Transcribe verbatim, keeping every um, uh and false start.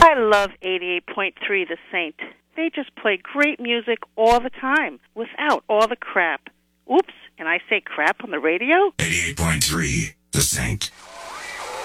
I love eighty-eight point three The Saint. They just play great music all the time, without all the crap. Oops, and I say crap on the radio? eighty-eight point three The Saint.